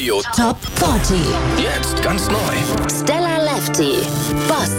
Radio Top 40. Jetzt ganz neu. Stella Lefty. Boss.